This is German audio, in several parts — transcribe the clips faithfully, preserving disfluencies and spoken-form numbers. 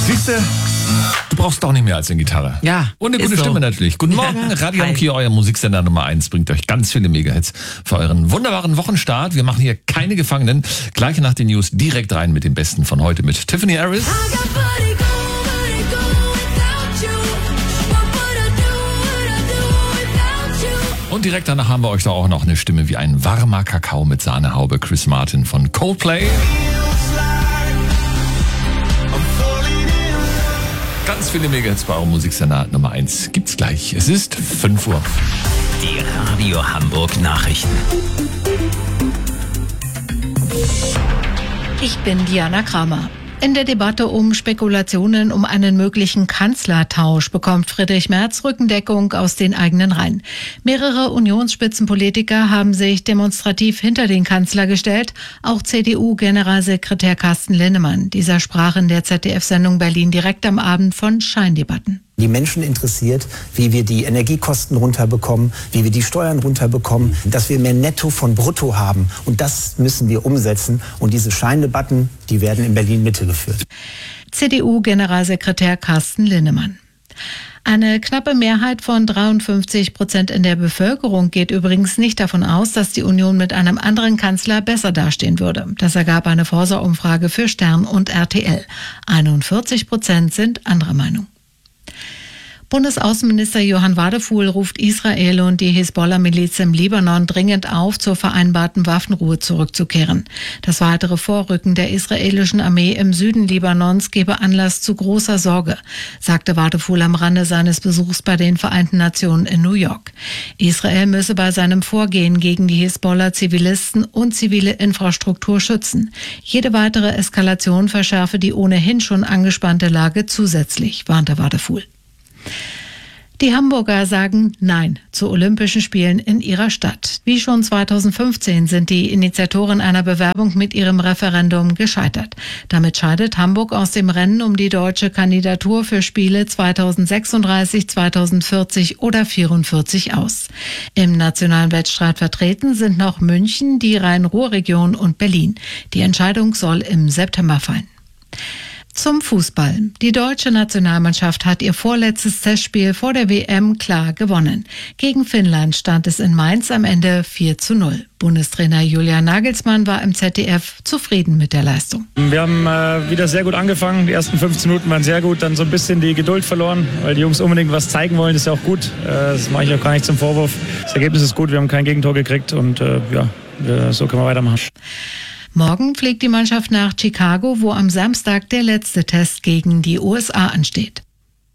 Siehst du, du brauchst doch nicht mehr als eine Gitarre. Ja. Und eine gute so. Stimme natürlich. Guten Morgen, Radio Amok, euer Musiksender Nummer eins, bringt euch ganz viele Megahits für euren wunderbaren Wochenstart. Wir machen hier keine Gefangenen. Gleich nach den News direkt rein mit dem Besten von heute mit Tiffany Harris. Und direkt danach haben wir euch da auch noch eine Stimme wie ein warmer Kakao mit Sahnehaube. Chris Martin von Coldplay. Ganz viele Megahits bei eurem Musiksender Nummer eins gibt's gleich. Es ist fünf Uhr. Die Radio Hamburg Nachrichten. Ich bin Diana Kramer. In der Debatte um Spekulationen um einen möglichen Kanzlertausch bekommt Friedrich Merz Rückendeckung aus den eigenen Reihen. Mehrere Unionsspitzenpolitiker haben sich demonstrativ hinter den Kanzler gestellt, auch C D U-Generalsekretär Carsten Linnemann. Dieser sprach in der Z D F-Sendung Berlin direkt am Abend von Scheindebatten. Die Menschen interessiert, wie wir die Energiekosten runterbekommen, wie wir die Steuern runterbekommen, dass wir mehr Netto von Brutto haben. Und das müssen wir umsetzen. Und diese Scheindebatten, die werden in Berlin-Mitte geführt. C D U-Generalsekretär Carsten Linnemann. Eine knappe Mehrheit von dreiundfünfzig Prozent in der Bevölkerung geht übrigens nicht davon aus, dass die Union mit einem anderen Kanzler besser dastehen würde. Das ergab eine Forsa-Umfrage für Stern und R T L. einundvierzig Prozent sind anderer Meinung. Bundesaußenminister Johann Wadefuhl ruft Israel und die Hisbollah-Miliz im Libanon dringend auf, zur vereinbarten Waffenruhe zurückzukehren. Das weitere Vorrücken der israelischen Armee im Süden Libanons gebe Anlass zu großer Sorge, sagte Wadefuhl am Rande seines Besuchs bei den Vereinten Nationen in New York. Israel müsse bei seinem Vorgehen gegen die Hisbollah Zivilisten und zivile Infrastruktur schützen. Jede weitere Eskalation verschärfe die ohnehin schon angespannte Lage zusätzlich, warnte Wadefuhl. Die Hamburger sagen Nein zu Olympischen Spielen in ihrer Stadt. Wie schon zweitausendfünfzehn sind die Initiatoren einer Bewerbung mit ihrem Referendum gescheitert. Damit scheidet Hamburg aus dem Rennen um die deutsche Kandidatur für Spiele zweitausendsechsunddreißig, zweitausendvierzig oder vierundvierzig aus. Im nationalen Wettstreit vertreten sind noch München, die Rhein-Ruhr-Region und Berlin. Die Entscheidung soll im September fallen. Zum Fußball. Die deutsche Nationalmannschaft hat ihr vorletztes Testspiel vor der W M klar gewonnen. Gegen Finnland stand es in Mainz am Ende vier zu null. Bundestrainer Julian Nagelsmann war im Z D F zufrieden mit der Leistung. Wir haben äh, wieder sehr gut angefangen. Die ersten fünfzehn Minuten waren sehr gut. Dann so ein bisschen die Geduld verloren, weil die Jungs unbedingt was zeigen wollen. Das ist ja auch gut. Äh, das mache ich auch gar nicht zum Vorwurf. Das Ergebnis ist gut. Wir haben kein Gegentor gekriegt und äh, ja, wir, so können wir weitermachen. Morgen fliegt die Mannschaft nach Chicago, wo am Samstag der letzte Test gegen die U S A ansteht.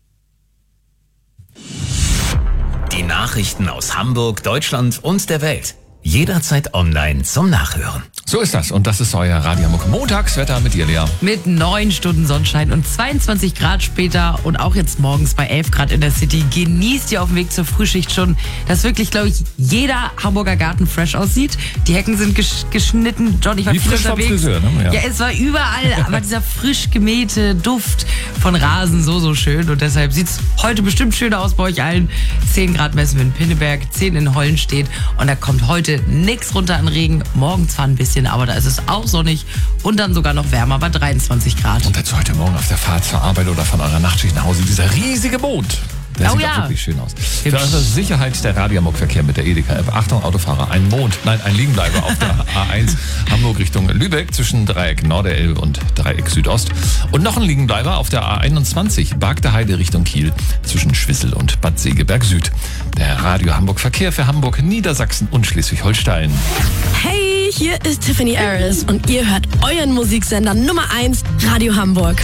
Die Nachrichten aus Hamburg, Deutschland und der Welt. Jederzeit online zum Nachhören. So ist das. Und das ist euer Radio Amok Montagswetter mit dir, Lea. Mit neun Stunden Sonnenschein und zweiundzwanzig Grad später und auch jetzt morgens bei elf Grad in der City. Genießt ihr auf dem Weg zur Frühschicht schon, dass wirklich, glaube ich, jeder Hamburger Garten fresh aussieht. Die Hecken sind gesch- geschnitten. John, ich war Wie frisch frisch vom unterwegs. Friseur, ne? Ja. Ja, es war überall, aber dieser frisch gemähte Duft von Rasen so, so schön. Und deshalb sieht es heute bestimmt schöner aus bei euch allen. zehn Grad messen wir in Pinneberg, zehn in Hollenstedt. Und da kommt heute nichts runter an Regen. Morgen zwar ein bisschen, aber da ist es auch sonnig und dann sogar noch wärmer bei dreiundzwanzig Grad. Und dazu heute Morgen auf der Fahrt zur Arbeit oder von eurer Nachtschicht nach Hause dieser riesige Mond. Der Oh sieht ja. auch wirklich schön aus. Für eure Sicherheit der Radio Amok Verkehr mit der Edeka-App. Achtung, Autofahrer, ein Mond, nein, ein Liegenbleiber auf der A eins Hamburg Richtung Lübeck zwischen Dreieck Norderelbe und Dreieck Südost. Und noch ein Liegenbleiber auf der A einundzwanzig Bargteheide Richtung Kiel zwischen Schwissel und Bad Segeberg Süd. Der Radio Hamburg Verkehr für Hamburg, Niedersachsen und Schleswig-Holstein. Hey, hier ist Tiffany Harris und ihr hört euren Musiksender Nummer eins, Radio Hamburg.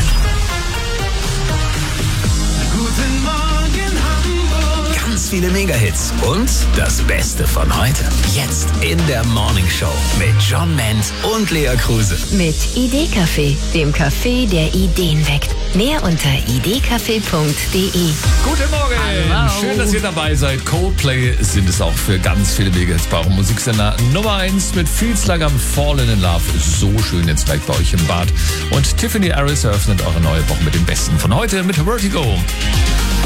Guten Morgen Hamburg. Ganz viele Megahits und das Beste von heute. Jetzt in der Morning Show mit John Ment und Lea Kruse. Mit Idee-Café, dem Café, der Ideen weckt. Mehr unter idcafé punkt de. Guten Morgen! Hallo. Schön, dass ihr dabei seid. Coldplay sind es auch für ganz viele Megahits bei eurem Musiksender Nummer eins mit Feels Like I'm Falling in Love. So schön jetzt gleich bei euch im Bad. Und Tiffany Harris eröffnet eure neue Woche mit dem Besten von heute mit Vertigo.